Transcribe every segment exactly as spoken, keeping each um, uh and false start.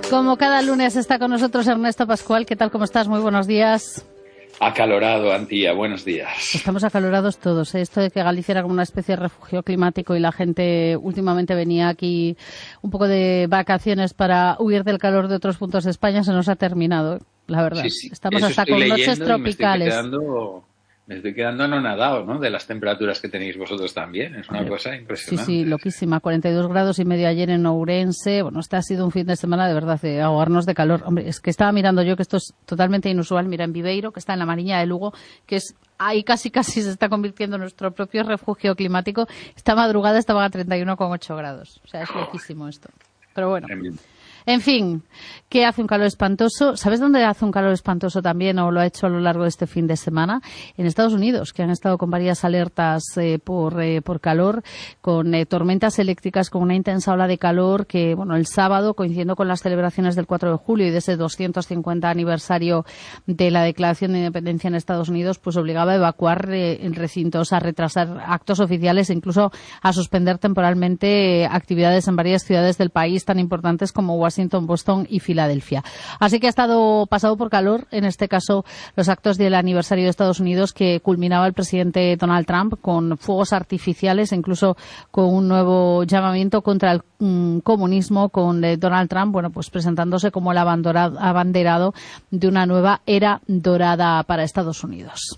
Como cada lunes está con nosotros Ernesto Pascual. ¿Qué tal? ¿Cómo estás? Muy buenos días. Acalorado, Antía. Buenos días. Estamos acalorados todos, ¿eh? Esto de que Galicia era como una especie de refugio climático y la gente últimamente venía aquí un poco de vacaciones para huir del calor de otros puntos de España, se nos ha terminado, la verdad. Sí, sí. Estamos Eso hasta estoy con noches tropicales. Me estoy quedando, me estoy quedando anonadado, ¿no? De las temperaturas que tenéis vosotros también. Es una Hombre, cosa impresionante. Sí, sí, loquísima. cuarenta y dos grados y medio ayer en Ourense. Bueno, este ha sido un fin de semana de verdad de ahogarnos de calor. Hombre, es que estaba mirando yo que esto es totalmente inusual. Mira, en Viveiro, que está en la Mariña de Lugo, que es ahí casi casi se está convirtiendo en nuestro propio refugio climático. Esta madrugada estaba a treinta y uno coma ocho grados. O sea, es loquísimo esto. Pero bueno. En fin, que hace un calor espantoso. ¿Sabes dónde hace un calor espantoso también, o lo ha hecho a lo largo de este fin de semana? En Estados Unidos, que han estado con varias alertas eh, por, eh, por calor, con eh, tormentas eléctricas, con una intensa ola de calor que, bueno, el sábado, coincidiendo con las celebraciones del cuatro de julio y de ese doscientos cincuenta aniversario de la Declaración de Independencia en Estados Unidos, pues obligaba a evacuar eh, en recintos, a retrasar actos oficiales e incluso a suspender temporalmente eh, actividades en varias ciudades del país tan importantes como Washington, Boston y Filadelfia. Así que ha estado pasado por calor, en este caso, los actos del aniversario de Estados Unidos que culminaba el presidente Donald Trump con fuegos artificiales, incluso con un nuevo llamamiento contra el um, comunismo, con eh, Donald Trump, bueno, pues presentándose como el abanderado de una nueva era dorada para Estados Unidos.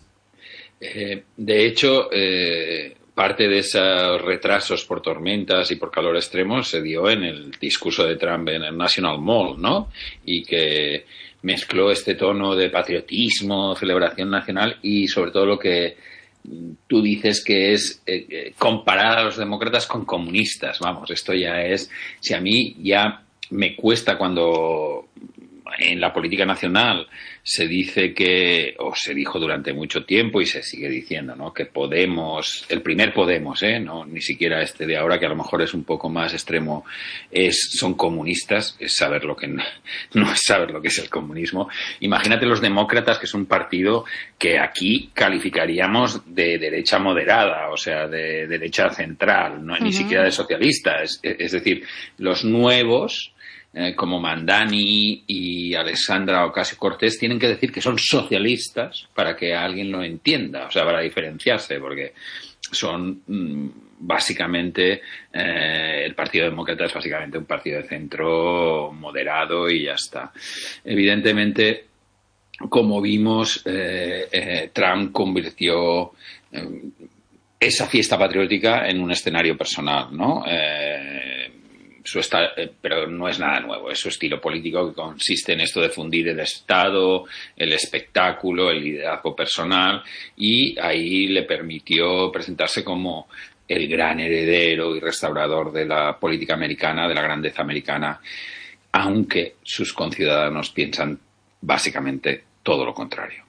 Eh, de hecho, eh... parte de esos retrasos por tormentas y por calor extremo se dio en el discurso de Trump en el National Mall, ¿no? Y que mezcló este tono de patriotismo, celebración nacional y sobre todo lo que tú dices que es eh, comparar a los demócratas con comunistas. Vamos, esto ya es... Si a mí ya me cuesta cuando en la política nacional se dice que, o se dijo durante mucho tiempo y se sigue diciendo, ¿no?, que Podemos, el primer Podemos, ¿eh?, no ni siquiera este de ahora, que a lo mejor es un poco más extremo, es son comunistas, es saber lo que no, no es saber lo que es el comunismo. Imagínate los demócratas, que es un partido que aquí calificaríamos de derecha moderada, o sea, de derecha central, no, uh-huh. Ni siquiera de socialista, es, es decir, los nuevos, Eh, como Mandani y Alexandra Ocasio-Cortez, tienen que decir que son socialistas para que alguien lo entienda, o sea, para diferenciarse, porque son mmm, básicamente eh, el Partido Demócrata es básicamente un partido de centro moderado y ya está. Evidentemente, como vimos, eh, eh, Trump convirtió eh, esa fiesta patriótica en un escenario personal, ¿no? Eh, Su está, pero no es nada nuevo, es su estilo político, que consiste en esto de fundir el Estado, el espectáculo, el liderazgo personal, y ahí le permitió presentarse como el gran heredero y restaurador de la política americana, de la grandeza americana, aunque sus conciudadanos piensan básicamente todo lo contrario.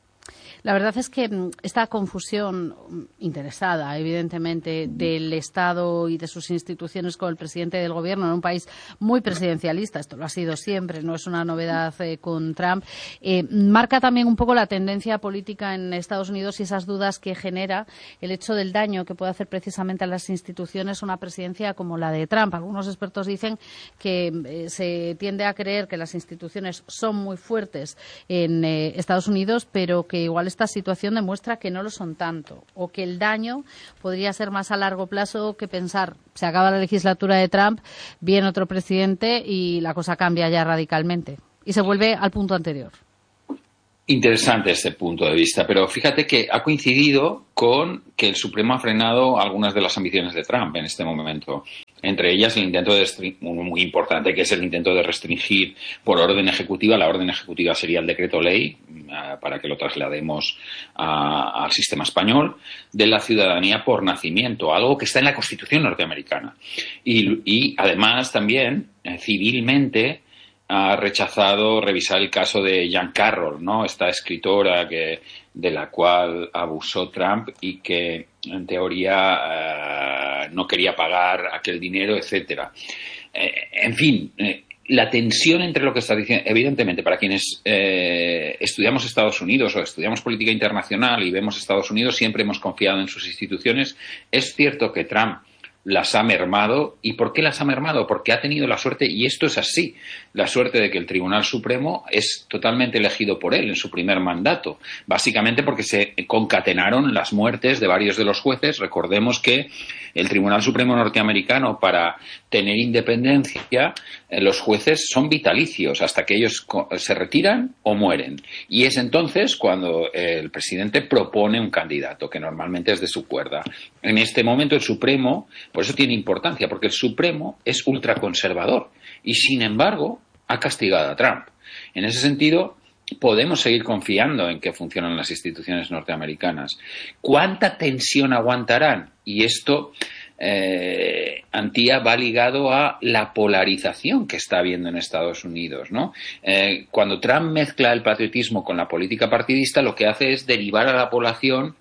La verdad es que esta confusión interesada, evidentemente, del Estado y de sus instituciones con el presidente del Gobierno en un país muy presidencialista, esto lo ha sido siempre, no es una novedad eh, con Trump, eh, marca también un poco la tendencia política en Estados Unidos y esas dudas que genera el hecho del daño que puede hacer precisamente a las instituciones una presidencia como la de Trump. Algunos expertos dicen que eh, se tiende a creer que las instituciones son muy fuertes en eh, Estados Unidos, pero que igual esta situación demuestra que no lo son tanto, o que el daño podría ser más a largo plazo que pensar se acaba la legislatura de Trump, viene otro presidente y la cosa cambia ya radicalmente y se vuelve al punto anterior. Interesante este punto de vista, pero fíjate que ha coincidido con que el Supremo ha frenado algunas de las ambiciones de Trump en este momento. Entre ellas el intento de uno muy importante, que es el intento de restringir por orden ejecutiva. La orden ejecutiva sería el decreto ley, uh, para que lo traslademos a, al sistema español, de la ciudadanía por nacimiento, algo que está en la Constitución norteamericana. Y, y además también, eh, civilmente, ha rechazado revisar el caso de Jean Carroll, ¿no?, esta escritora que, de la cual abusó Trump y que, en teoría, uh, no quería pagar aquel dinero, etcétera. Eh, en fin, eh, la tensión entre lo que está diciendo, evidentemente, para quienes eh, estudiamos Estados Unidos o estudiamos política internacional y vemos Estados Unidos, siempre hemos confiado en sus instituciones. Es cierto que Trump las ha mermado. ¿Y por qué las ha mermado? Porque ha tenido la suerte, y esto es así, la suerte de que el Tribunal Supremo es totalmente elegido por él en su primer mandato. Básicamente porque se concatenaron las muertes de varios de los jueces. Recordemos que el Tribunal Supremo norteamericano, para tener independencia, eh, los jueces son vitalicios hasta que ellos se retiran o mueren. Y es entonces cuando el presidente propone un candidato, que normalmente es de su cuerda. En este momento el Supremo, por eso tiene importancia, porque el Supremo es ultraconservador y, sin embargo, ha castigado a Trump. En ese sentido, podemos seguir confiando en que funcionan las instituciones norteamericanas. ¿Cuánta tensión aguantarán? Y esto, eh, Antía, va ligado a la polarización que está habiendo en Estados Unidos, ¿no? Eh, cuando Trump mezcla el patriotismo con la política partidista, lo que hace es derivar a la población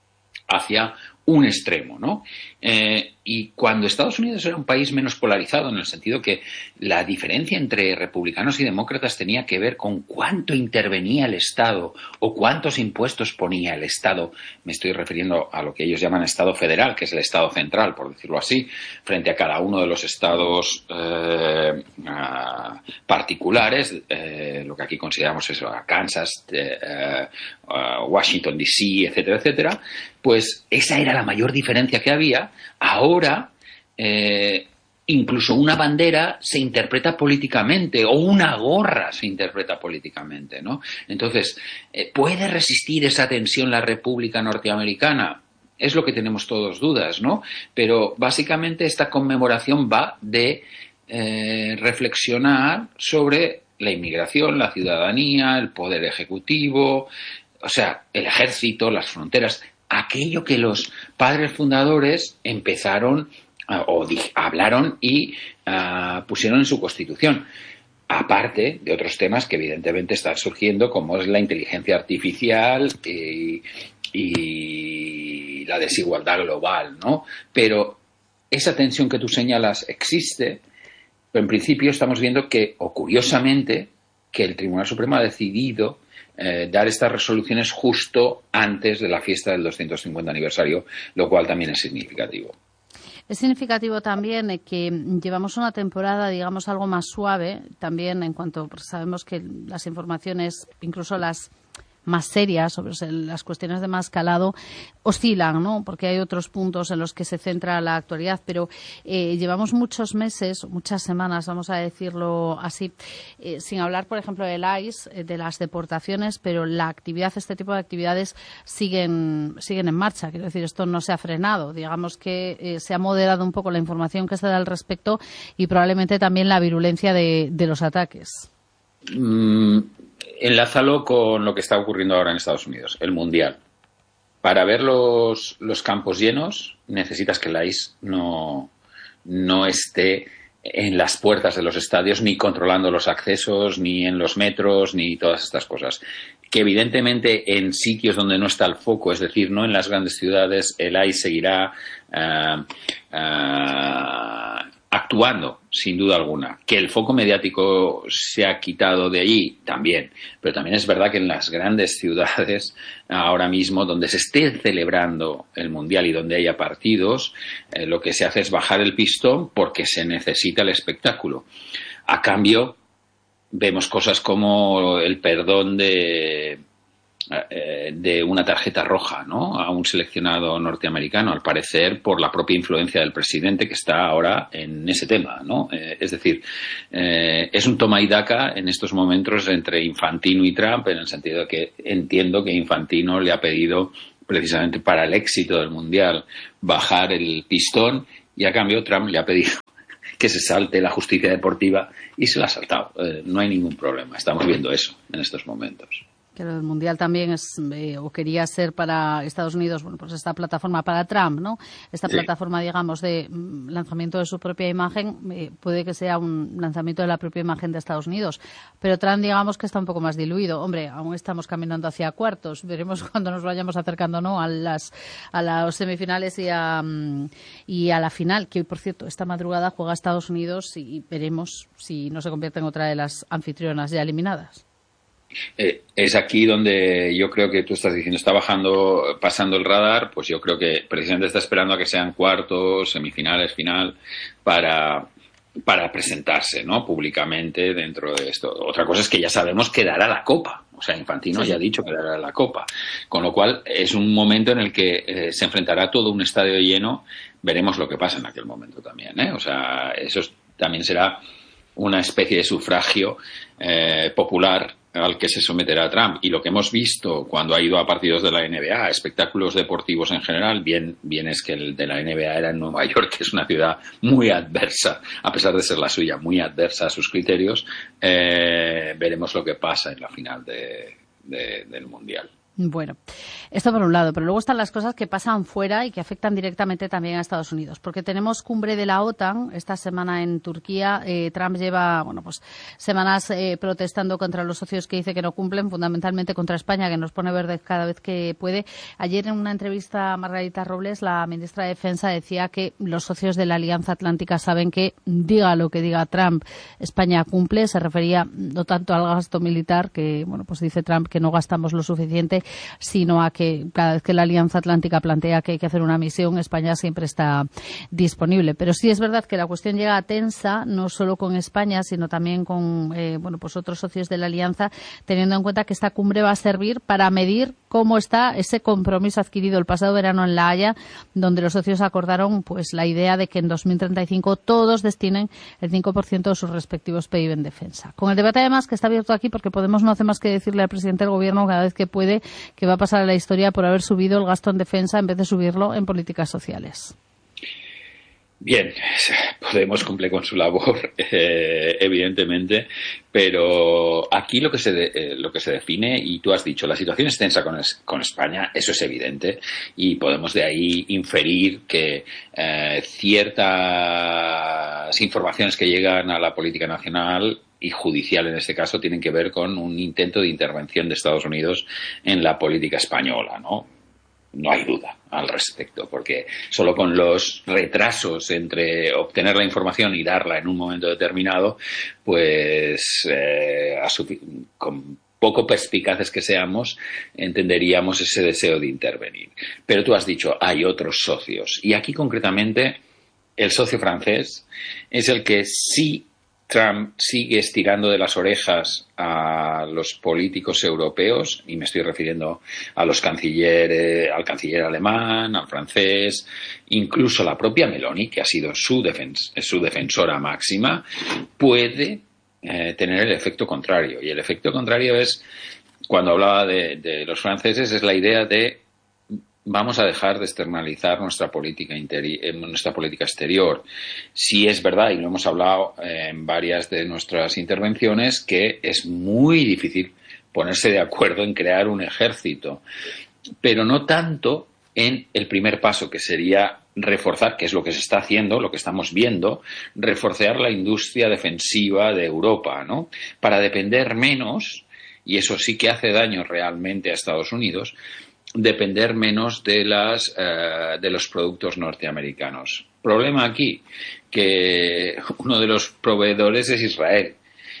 hacia un extremo, ¿no? Eh, y cuando Estados Unidos era un país menos polarizado, en el sentido que la diferencia entre republicanos y demócratas tenía que ver con cuánto intervenía el Estado o cuántos impuestos ponía el Estado, me estoy refiriendo a lo que ellos llaman Estado federal, que es el Estado central, por decirlo así, frente a cada uno de los estados eh, uh, particulares, eh, lo que aquí consideramos eso, Kansas, eh, uh, Washington D C, etcétera, etcétera, pues esa era la mayor diferencia que había. Ahora, eh, incluso una bandera se interpreta políticamente, o una gorra se interpreta políticamente, ¿no? Entonces, eh, ¿puede resistir esa tensión la República Norteamericana? Es lo que tenemos todos dudas, ¿no? Pero básicamente esta conmemoración va de eh, reflexionar sobre la inmigración, la ciudadanía, el poder ejecutivo, o sea, el ejército, las fronteras, aquello que los padres fundadores empezaron uh, o di- hablaron y uh, pusieron en su Constitución. Aparte de otros temas que evidentemente están surgiendo, como es la inteligencia artificial y, y la desigualdad global, ¿no? Pero esa tensión que tú señalas existe, pero en principio estamos viendo que, o curiosamente, que el Tribunal Supremo ha decidido Eh, dar estas resoluciones justo antes de la fiesta del doscientos cincuenta aniversario, lo cual también es significativo. Es significativo también eh, que llevamos una temporada, digamos, algo más suave, también en cuanto pues, sabemos que las informaciones, incluso las más serias, sobre las cuestiones de más calado, oscilan, ¿no? Porque hay otros puntos en los que se centra la actualidad, pero eh, llevamos muchos meses, muchas semanas, vamos a decirlo así, eh, sin hablar, por ejemplo, del I C E, eh, de las deportaciones, pero la actividad, este tipo de actividades siguen siguen en marcha. Quiero decir, esto no se ha frenado. Digamos que eh, se ha moderado un poco la información que se da al respecto y probablemente también la virulencia de, de los ataques. Mm. Enlázalo con lo que está ocurriendo ahora en Estados Unidos, el Mundial. Para ver los, los campos llenos necesitas que la I C E no, no esté en las puertas de los estadios, ni controlando los accesos, ni en los metros, ni todas estas cosas. Que evidentemente en sitios donde no está el foco, es decir, no en las grandes ciudades, el I C E seguirá uh, uh, actuando, sin duda alguna. Que el foco mediático se ha quitado de allí, también. Pero también es verdad que en las grandes ciudades, ahora mismo, donde se esté celebrando el Mundial y donde haya partidos, eh, lo que se hace es bajar el pistón porque se necesita el espectáculo. A cambio, vemos cosas como el perdón de... de una tarjeta roja, ¿no?, a un seleccionado norteamericano, al parecer por la propia influencia del presidente que está ahora en ese tema, ¿no? Eh, es decir, eh, es un toma y daca en estos momentos entre Infantino y Trump, en el sentido de que entiendo que Infantino le ha pedido precisamente para el éxito del Mundial bajar el pistón y a cambio Trump le ha pedido que se salte la justicia deportiva y se la ha saltado. Eh, no hay ningún problema, estamos viendo eso en estos momentos. Que el Mundial también es, eh, o quería ser para Estados Unidos, bueno, pues esta plataforma para Trump, ¿no? Esta sí. plataforma, digamos, de mm, lanzamiento de su propia imagen, eh, puede que sea un lanzamiento de la propia imagen de Estados Unidos. Pero Trump, digamos, que está un poco más diluido. Hombre, aún estamos caminando hacia cuartos. Veremos cuando nos vayamos acercando, ¿no?, a las, a las semifinales y a, mm, y a la final, que hoy, por cierto, esta madrugada juega Estados Unidos y veremos si no se convierte en otra de las anfitrionas ya eliminadas. Eh, es aquí donde yo creo que tú estás diciendo, está bajando, pasando el radar, pues yo creo que precisamente está esperando a que sean cuartos, semifinales, final, para, para presentarse, ¿no? Públicamente dentro de esto. Otra cosa es que ya sabemos que dará la Copa. O sea, Infantino Sí, ya ha sí. dicho que dará la Copa. Con lo cual, es un momento en el que eh, se enfrentará todo un estadio lleno. Veremos lo que pasa en aquel momento también, ¿eh? O sea, eso es, también será una especie de sufragio eh, popular al que se someterá Trump. Y lo que hemos visto cuando ha ido a partidos de la N B A, a espectáculos deportivos en general, bien, bien es que el de la N B A era en Nueva York, que es una ciudad muy adversa, a pesar de ser la suya, muy adversa a sus criterios, eh, veremos lo que pasa en la final de, de, del Mundial. Bueno, esto por un lado, pero luego están las cosas que pasan fuera y que afectan directamente también a Estados Unidos, porque tenemos cumbre de la OTAN esta semana en Turquía. Eh, Trump lleva, bueno, pues semanas eh, protestando contra los socios que dice que no cumplen, fundamentalmente contra España, que nos pone verde cada vez que puede. Ayer en una entrevista a Margarita Robles, la ministra de Defensa, decía que los socios de la Alianza Atlántica saben que diga lo que diga Trump, España cumple. Se refería no tanto al gasto militar, que, bueno, pues dice Trump que no gastamos lo suficiente, sino a que cada vez que la Alianza Atlántica plantea que hay que hacer una misión, España siempre está disponible. Pero sí es verdad que la cuestión llega tensa, no solo con España, sino también con eh, bueno, pues otros socios de la Alianza, teniendo en cuenta que esta cumbre va a servir para medir cómo está ese compromiso adquirido el pasado verano en La Haya, donde los socios acordaron pues la idea de que en dos mil treinta y cinco todos destinen el cinco por ciento de sus respectivos P I B en defensa. Con el debate, además, que está abierto aquí, porque Podemos no hace más que decirle al presidente del Gobierno cada vez que puede que va a pasar a la historia por haber subido el gasto en defensa en vez de subirlo en políticas sociales. Bien, Podemos cumple con su labor, eh, evidentemente, pero aquí lo que se de, eh, lo que se define, y tú has dicho, la situación es tensa con, es, con España, eso es evidente, y podemos de ahí inferir que eh, ciertas informaciones que llegan a la política nacional y judicial en este caso tienen que ver con un intento de intervención de Estados Unidos en la política española, ¿no? No hay duda al respecto, porque solo con los retrasos entre obtener la información y darla en un momento determinado, pues eh, a su, con poco perspicaces que seamos, entenderíamos ese deseo de intervenir. Pero tú has dicho, hay otros socios, y aquí concretamente el socio francés es el que sí Trump sigue estirando de las orejas a los políticos europeos, y me estoy refiriendo a los cancilleres, al canciller alemán, al francés, incluso la propia Meloni, que ha sido su, defens- su defensora máxima, puede eh, tener el efecto contrario. Y el efecto contrario es, cuando hablaba de, de los franceses, es la idea de vamos a dejar de externalizar nuestra política interi- nuestra política exterior. Sí es verdad, y lo hemos hablado en varias de nuestras intervenciones, que es muy difícil ponerse de acuerdo en crear un ejército, pero no tanto en el primer paso, que sería reforzar, que es lo que se está haciendo, lo que estamos viendo, reforzar la industria defensiva de Europa, ¿no? Para depender menos, y eso sí que hace daño realmente a Estados Unidos, depender menos de las eh, de los productos norteamericanos. Problema aquí, que uno de los proveedores es Israel,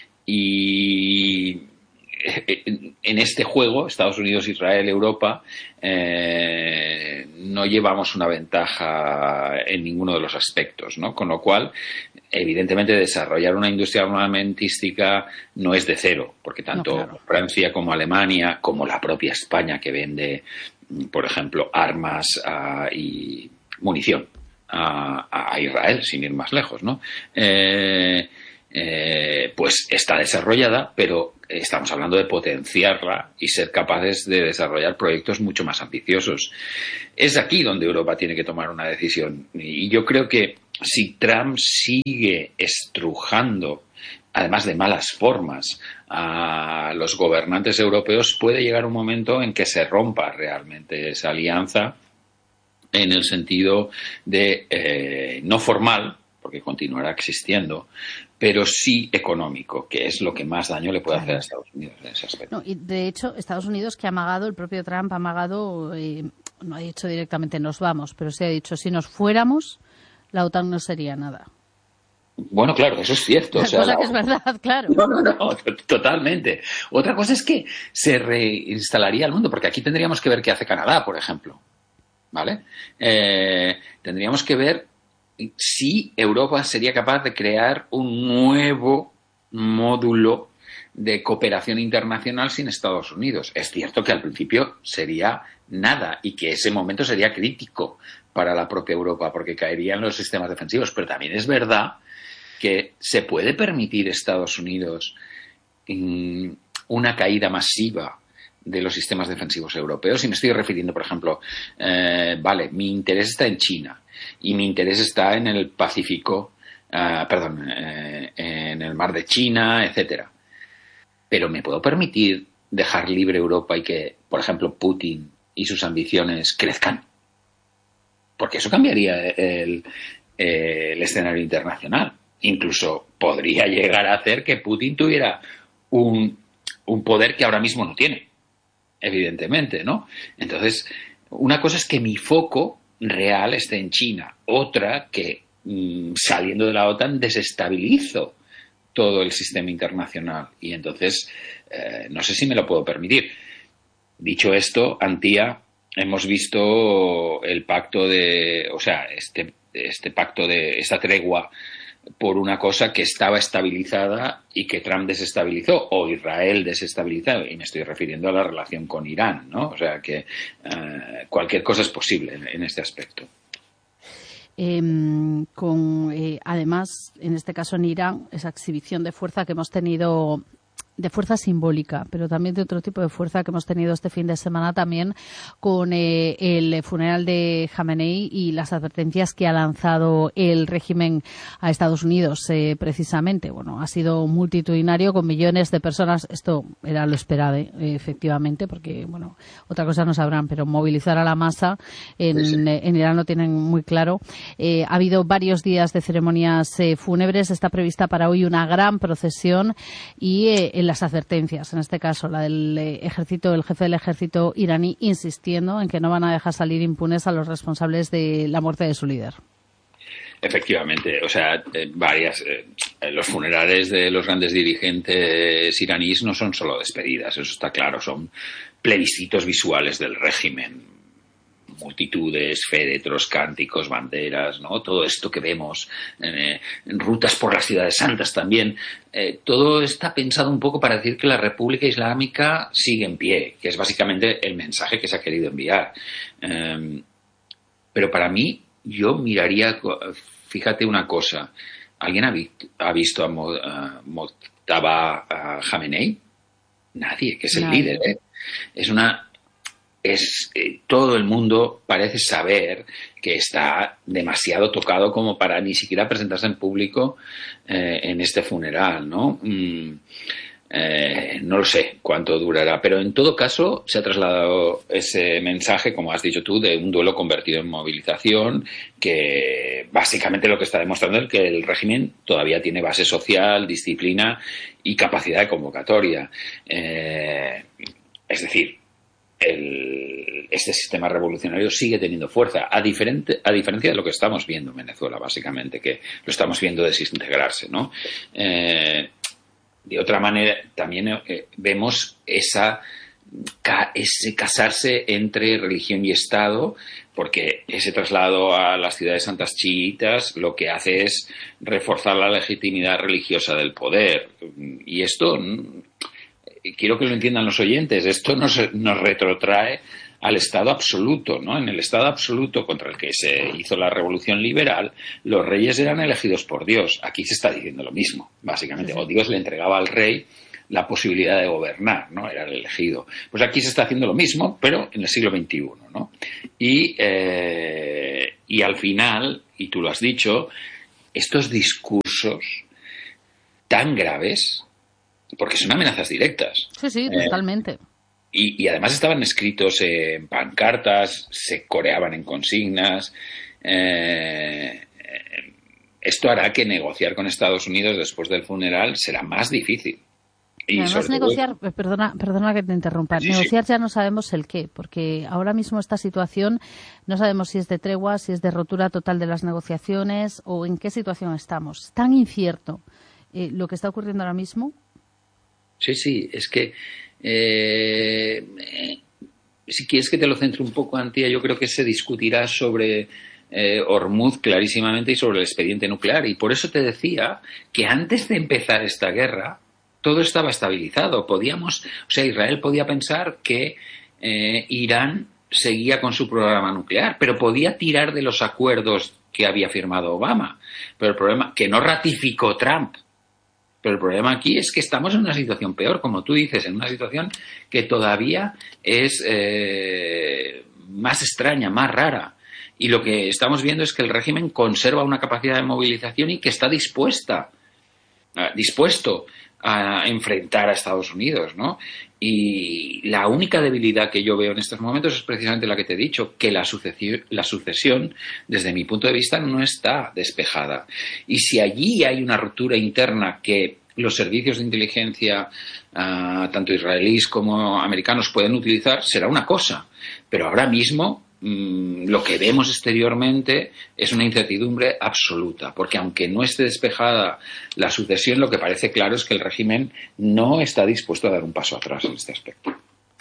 y en este juego, Estados Unidos, Israel, Europa, eh, no llevamos una ventaja en ninguno de los aspectos, ¿no? Con lo cual, evidentemente, desarrollar una industria armamentística no es de cero, porque tanto no, claro. Francia como Alemania, como la propia España, que vende, por ejemplo, armas uh, y munición a, a Israel, sin ir más lejos, ¿no? Eh, eh, pues está desarrollada, pero estamos hablando de potenciarla y ser capaces de desarrollar proyectos mucho más ambiciosos. Es aquí donde Europa tiene que tomar una decisión, y yo creo que si Trump sigue estrujando, además de malas formas, a los gobernantes europeos, puede llegar un momento en que se rompa realmente esa alianza, en el sentido de eh, no formal, porque continuará existiendo, pero sí económico, que es lo que más daño le puede claro. hacer a Estados Unidos en ese aspecto. No, y de hecho, Estados Unidos, que ha amagado, el propio Trump ha amagado, eh, no ha dicho directamente nos vamos, pero sí ha dicho si nos fuéramos, la OTAN no sería nada. Bueno, claro, eso es cierto. O sea, cosa la... que es verdad, claro. No, no, no, totalmente. Otra cosa es que se reinstalaría el mundo, porque aquí tendríamos que ver qué hace Canadá, por ejemplo. ¿Vale? Eh, tendríamos que ver si Europa sería capaz de crear un nuevo módulo de cooperación internacional sin Estados Unidos. Es cierto que al principio sería nada y que ese momento sería crítico para la propia Europa porque caerían los sistemas defensivos, pero también es verdad que se puede permitir a Estados Unidos mmm, una caída masiva de los sistemas defensivos europeos. Y me estoy refiriendo, por ejemplo, eh, vale, mi interés está en China y mi interés está en el Pacífico, uh, perdón, eh, en el Mar de China, etcétera. Pero me puedo permitir dejar libre Europa y que, por ejemplo, Putin y sus ambiciones crezcan, porque eso cambiaría el, el escenario internacional. Incluso podría llegar a hacer que Putin tuviera un, un poder que ahora mismo no tiene, evidentemente, ¿no? Entonces, una cosa es que mi foco real esté en China, otra que mmm, saliendo de la OTAN desestabilizo todo el sistema internacional y entonces eh, no sé si me lo puedo permitir. Dicho esto, Antía, hemos visto el pacto de, o sea, este, este pacto de esta tregua por una cosa que estaba estabilizada y que Trump desestabilizó, o Israel desestabilizó, y me estoy refiriendo a la relación con Irán, ¿no? O sea que eh, cualquier cosa es posible en, en este aspecto. Eh, con, eh, además, en este caso en Irán, esa exhibición de fuerza que hemos tenido, de fuerza simbólica, pero también de otro tipo de fuerza que hemos tenido este fin de semana también con eh, el funeral de Jamenei y las advertencias que ha lanzado el régimen a Estados Unidos, eh, precisamente. Bueno, ha sido multitudinario con millones de personas. Esto era lo esperado, eh, efectivamente, porque, bueno, otra cosa no sabrán, pero movilizar a la masa en, sí, sí. en Irán lo tienen muy claro. Eh, ha habido varios días de ceremonias eh, fúnebres. Está prevista para hoy una gran procesión y eh, el las advertencias, en este caso la del ejército, el jefe del ejército iraní insistiendo en que no van a dejar salir impunes a los responsables de la muerte de su líder. Efectivamente, o sea, eh, varias eh, los funerales de los grandes dirigentes iraníes no son solo despedidas, eso está claro, son plebiscitos visuales del régimen. Multitudes, féretros, cánticos, banderas, ¿no? Todo esto que vemos, eh, en rutas por las ciudades santas también, eh, todo está pensado un poco para decir que la República Islámica sigue en pie, que es básicamente el mensaje que se ha querido enviar. Eh, pero para mí, yo miraría, fíjate una cosa, ¿alguien ha, vi, ha visto a Mo, a Mojtaba Jamenei? Nadie, que es el Nadie. líder, ¿eh? Es una... Es, eh, todo el mundo parece saber que está demasiado tocado como para ni siquiera presentarse en público eh, en este funeral, ¿no? Mm, eh, no lo sé cuánto durará, pero en todo caso se ha trasladado ese mensaje, como has dicho tú, de un duelo convertido en movilización, que básicamente lo que está demostrando es que el régimen todavía tiene base social, disciplina y capacidad de convocatoria. Eh, es decir, El, este sistema revolucionario sigue teniendo fuerza, a, diferente, a diferencia de lo que estamos viendo en Venezuela, básicamente, que lo estamos viendo desintegrarse, ¿no? Eh, de otra manera, también eh, vemos esa, ca, ese casarse entre religión y Estado, porque ese traslado a las ciudades santas chiitas lo que hace es reforzar la legitimidad religiosa del poder. Y esto... Quiero que lo entiendan los oyentes, esto nos, nos retrotrae al Estado absoluto, ¿no? En el Estado absoluto contra el que se hizo la revolución liberal, los reyes eran elegidos por Dios. Aquí se está diciendo lo mismo, básicamente. Sí, sí. O Dios le entregaba al rey la posibilidad de gobernar, ¿no? Era el elegido. Pues aquí se está haciendo lo mismo, pero en el siglo veintiuno, ¿no? Y, eh, y al final, y tú lo has dicho, estos discursos tan graves, porque son amenazas directas. Sí, sí, eh, totalmente. Y, y además estaban escritos en pancartas, se coreaban en consignas. Eh, esto hará que negociar con Estados Unidos después del funeral será más difícil. Y además negociar, todo... perdona, perdona que te interrumpa, sí, negociar sí. Ya no sabemos el qué, porque ahora mismo esta situación no sabemos si es de tregua, si es de rotura total de las negociaciones o en qué situación estamos. Es tan incierto eh, lo que está ocurriendo ahora mismo. Sí, sí, es que eh, eh, si quieres que te lo centre un poco, Antía, yo creo que se discutirá sobre eh, Hormuz clarísimamente y sobre el expediente nuclear. Y por eso te decía que antes de empezar esta guerra todo estaba estabilizado. Podíamos, o sea, Israel podía pensar que eh, Irán seguía con su programa nuclear, pero podía tirar de los acuerdos que había firmado Obama. Pero el problema, que no ratificó Trump. Pero el problema aquí es que estamos en una situación peor, como tú dices, en una situación que todavía es eh, más extraña, más rara. Y lo que estamos viendo es que el régimen conserva una capacidad de movilización y que está dispuesta, uh, dispuesto a enfrentar a Estados Unidos, ¿no? Y la única debilidad que yo veo en estos momentos es precisamente la que te he dicho, que la sucesión, la sucesión, desde mi punto de vista, no está despejada. Y si allí hay una ruptura interna que los servicios de inteligencia, uh, tanto israelíes como americanos, pueden utilizar, será una cosa. Pero ahora mismo lo que vemos exteriormente es una incertidumbre absoluta, porque aunque no esté despejada la sucesión, lo que parece claro es que el régimen no está dispuesto a dar un paso atrás en este aspecto.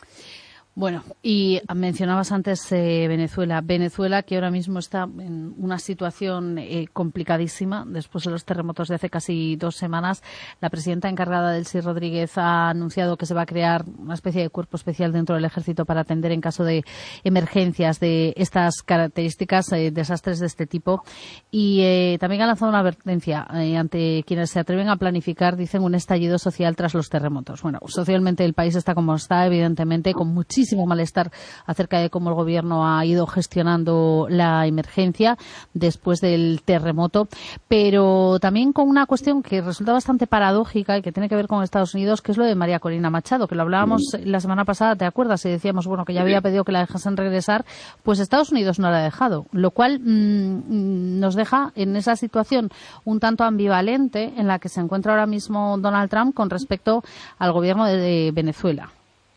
Bueno, y mencionabas antes eh, Venezuela. Venezuela, que ahora mismo está en una situación eh, complicadísima después de los terremotos de hace casi dos semanas. La presidenta encargada, Delcy Rodríguez, ha anunciado que se va a crear una especie de cuerpo especial dentro del ejército para atender en caso de emergencias de estas características, eh, desastres de este tipo. Y eh, también ha lanzado una advertencia eh, ante quienes se atreven a planificar, dicen, un estallido social tras los terremotos. Bueno, socialmente el país está como está, evidentemente, con muchísimo malestar acerca de cómo el gobierno ha ido gestionando la emergencia después del terremoto, pero también con una cuestión que resulta bastante paradójica y que tiene que ver con Estados Unidos, que es lo de María Corina Machado, que lo hablábamos la semana pasada, ¿te acuerdas? Y decíamos, bueno, que ya había pedido que la dejasen regresar, pues Estados Unidos no la ha dejado, lo cual mmm, nos deja en esa situación un tanto ambivalente en la que se encuentra ahora mismo Donald Trump con respecto al gobierno de, de Venezuela.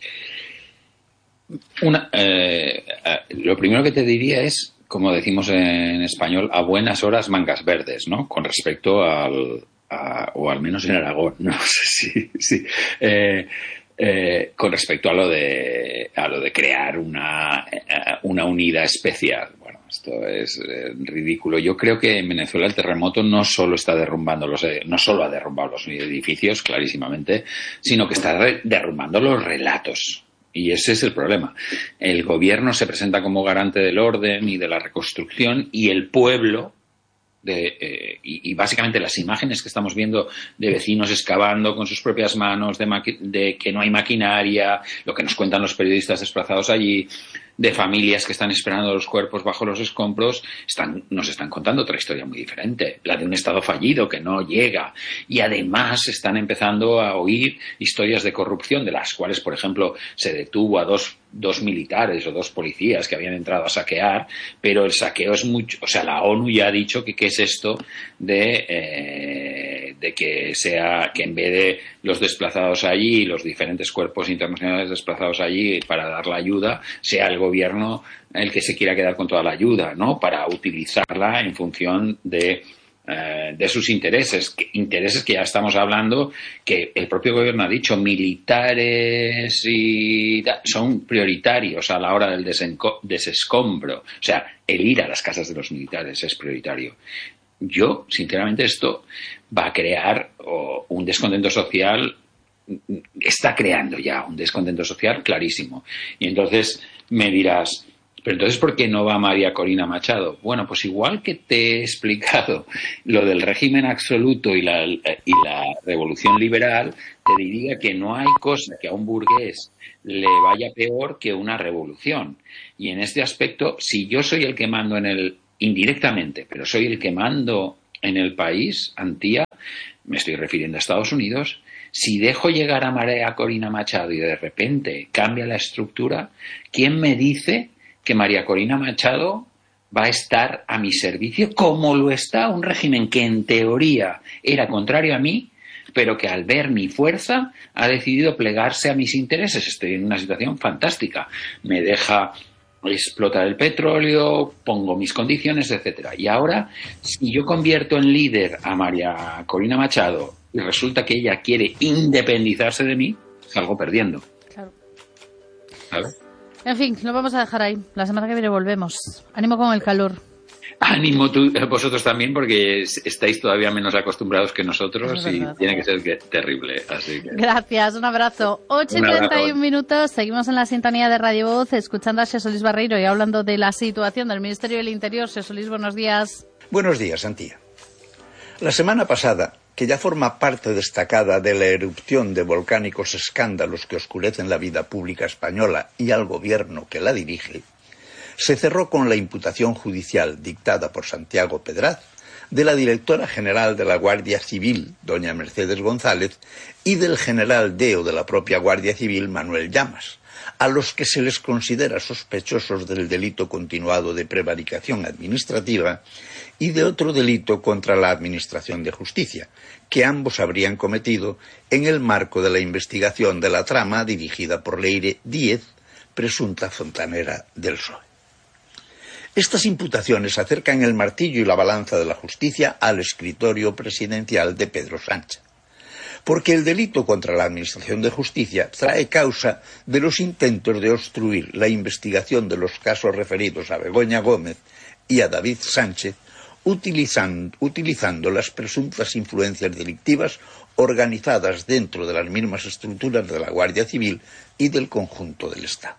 Una, eh, lo primero que te diría es, como decimos en español, a buenas horas mangas verdes, ¿no? Con respecto al, a, o al menos en Aragón, no sé si, si eh, eh, con respecto a lo de a lo de crear una una unidad especial. Bueno, esto es eh, ridículo. Yo creo que en Venezuela el terremoto no solo está derrumbando los, no solo ha derrumbado los edificios, clarísimamente, sino que está re- derrumbando los relatos. Y ese es el problema. El gobierno se presenta como garante del orden y de la reconstrucción, y el pueblo, de, eh, y, y básicamente las imágenes que estamos viendo de vecinos excavando con sus propias manos, de, maqui- de que no hay maquinaria, lo que nos cuentan los periodistas desplazados allí, de familias que están esperando los cuerpos bajo los escombros, están, nos están contando otra historia muy diferente, la de un Estado fallido que no llega, y además están empezando a oír historias de corrupción, de las cuales, por ejemplo, se detuvo a dos, dos militares o dos policías que habían entrado a saquear, pero el saqueo es mucho, o sea, la ONU ya ha dicho que qué es esto de, eh, de que sea, que en vez de los desplazados allí, los diferentes cuerpos internacionales desplazados allí para dar la ayuda, sea el gobierno el que se quiera quedar con toda la ayuda, ¿no? Para utilizarla en función de, eh, de sus intereses, que, intereses que ya estamos hablando, que el propio gobierno ha dicho, militares y son prioritarios a la hora del desenco- desescombro. O sea, el ir a las casas de los militares es prioritario. Yo, sinceramente, esto va a crear oh, un descontento social, está creando ya un descontento social clarísimo. Y entonces me dirás, pero entonces ¿por qué no va María Corina Machado? Bueno, pues igual que te he explicado lo del régimen absoluto y la, y la revolución liberal, te diría que no hay cosa que a un burgués le vaya peor que una revolución. Y en este aspecto, si yo soy el que mando en el indirectamente, pero soy el que mando en el país, Antía, me estoy refiriendo a Estados Unidos, si dejo llegar a María Corina Machado y de repente cambia la estructura, ¿quién me dice que María Corina Machado va a estar a mi servicio como lo está un régimen que en teoría era contrario a mí, pero que al ver mi fuerza ha decidido plegarse a mis intereses. Estoy en una situación fantástica. Me deja explotar el petróleo, pongo mis condiciones, etcétera. Y ahora, si yo convierto en líder a María Corina Machado y resulta que ella quiere independizarse de mí, salgo perdiendo. Claro. ¿Sabes? En fin, lo vamos a dejar ahí. La semana que viene volvemos. Ánimo con el calor. Ánimo tú, vosotros también, porque estáis todavía menos acostumbrados que nosotros y tiene que ser que, terrible. Así que... Gracias, un abrazo. ocho y treinta y uno minutos, seguimos en la sintonía de Radio Voz, escuchando a Xesó Luis Barreiro y hablando de la situación del Ministerio del Interior. Xesó Luis, buenos días. Buenos días, Antía. La semana pasada, que ya forma parte destacada de la erupción de volcánicos escándalos que oscurecen la vida pública española y al gobierno que la dirige, se cerró con la imputación judicial dictada por Santiago Pedraz de la directora general de la Guardia Civil, doña Mercedes González, y del general deo de la propia Guardia Civil, Manuel Llamas, a los que se les considera sospechosos del delito continuado de prevaricación administrativa y de otro delito contra la Administración de Justicia, que ambos habrían cometido en el marco de la investigación de la trama dirigida por Leire Díez, presunta fontanera del P S O E. Estas imputaciones acercan el martillo y la balanza de la justicia al escritorio presidencial de Pedro Sánchez, porque el delito contra la Administración de Justicia trae causa de los intentos de obstruir la investigación de los casos referidos a Begoña Gómez y a David Sánchez, utilizando, utilizando las presuntas influencias delictivas organizadas dentro de las mismas estructuras de la Guardia Civil y del conjunto del Estado.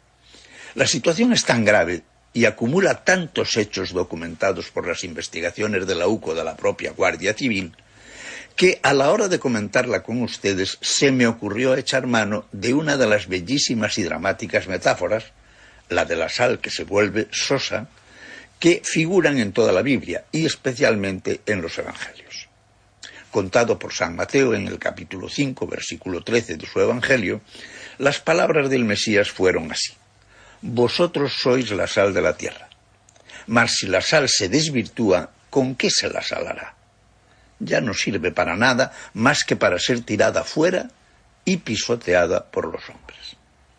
La situación es tan grave y acumula tantos hechos documentados por las investigaciones de la U C O de la propia Guardia Civil, que a la hora de comentarla con ustedes se me ocurrió echar mano de una de las bellísimas y dramáticas metáforas, la de la sal que se vuelve sosa, que figuran en toda la Biblia y especialmente en los Evangelios. Contado por San Mateo en el capítulo cinco, versículo trece de su Evangelio, las palabras del Mesías fueron así: vosotros sois la sal de la tierra, mas si la sal se desvirtúa, ¿con qué se la salará? Ya no sirve para nada más que para ser tirada fuera y pisoteada por los hombres.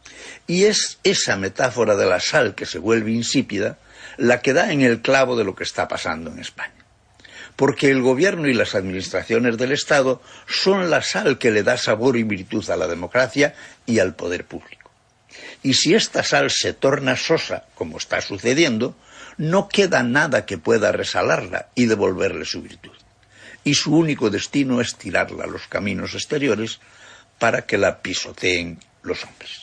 Y es esa metáfora de la sal que se vuelve insípida la que da en el clavo de lo que está pasando en España. Porque el gobierno y las administraciones del Estado son la sal que le da sabor y virtud a la democracia y al poder público. Y si esta sal se torna sosa, como está sucediendo, no queda nada que pueda resalarla y devolverle su virtud. Y su único destino es tirarla a los caminos exteriores para que la pisoteen los hombres.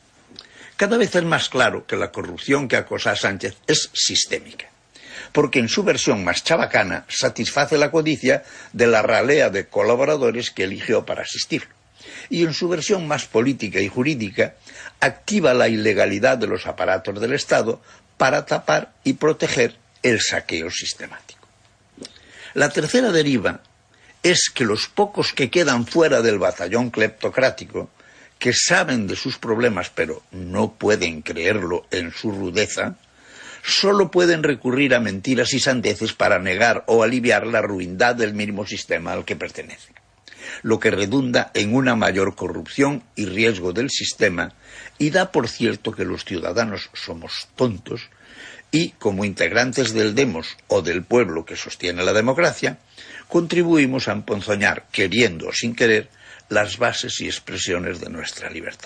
Cada vez es más claro que la corrupción que acosa a Sánchez es sistémica, porque en su versión más chabacana satisface la codicia de la ralea de colaboradores que eligió para asistirlo, y en su versión más política y jurídica activa la ilegalidad de los aparatos del Estado para tapar y proteger el saqueo sistemático. La tercera deriva es que los pocos que quedan fuera del batallón cleptocrático, que saben de sus problemas pero no pueden creerlo en su rudeza, solo pueden recurrir a mentiras y sandeces para negar o aliviar la ruindad del mismo sistema al que pertenecen, lo que redunda en una mayor corrupción y riesgo del sistema y da por cierto que los ciudadanos somos tontos y, como integrantes del demos o del pueblo que sostiene la democracia, contribuimos a emponzoñar, queriendo o sin querer, las bases y expresiones de nuestra libertad.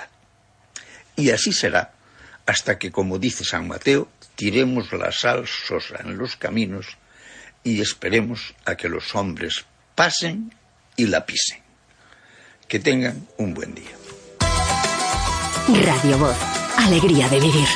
Y así será hasta que, como dice San Mateo, tiremos la sal sosa en los caminos y esperemos a que los hombres pasen y la pisen. Que tengan un buen día. Radio Voz, alegría de vivir.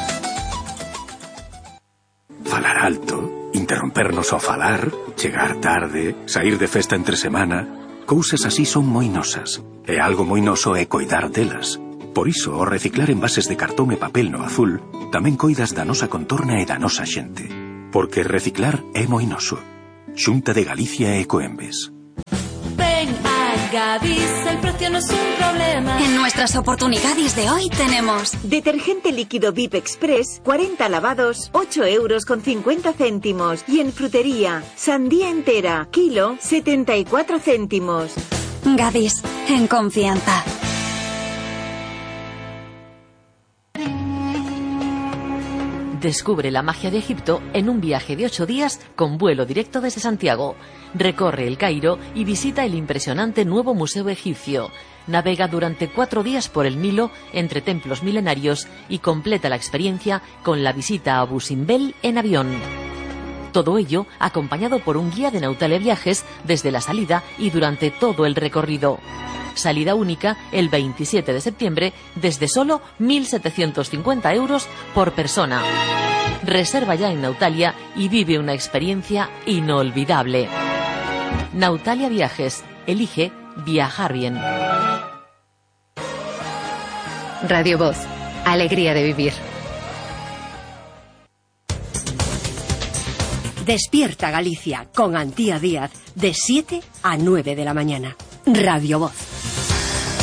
Falar alto, interrompernos ao falar, chegar tarde, sair de festa entre semana, cousas así son moi nosas, e algo moi noso é coidar delas. Por iso, ao reciclar envases de cartón e papel no azul, tamén coidas da nosa contorna e da nosa xente. Porque reciclar é moi noso. Xunta de Galicia e Coembes. Ven a Gadis, el precio no es un problema. En nuestras oportunidades de hoy tenemos detergente líquido V I P Express, cuarenta lavados, ocho euros con cincuenta céntimos. Y en frutería, sandía entera, kilo, setenta y cuatro céntimos. Gadis, en confianza. Descubre la magia de Egipto en un viaje de ocho días con vuelo directo desde Santiago. Recorre el Cairo y visita el impresionante nuevo Museo Egipcio. Navega durante cuatro días por el Nilo entre templos milenarios y completa la experiencia con la visita a Abu Simbel en avión. Todo ello acompañado por un guía de Nautalia Viajes desde la salida y durante todo el recorrido. Salida única el veintisiete de septiembre desde solo mil setecientos cincuenta euros por persona. Reserva ya en Nautalia y vive una experiencia inolvidable. Nautalia Viajes. Elige viajar bien. Radio Voz. Alegría de vivir. Despierta Galicia con Antía Díaz de siete a nueve de la mañana. Radio Voz.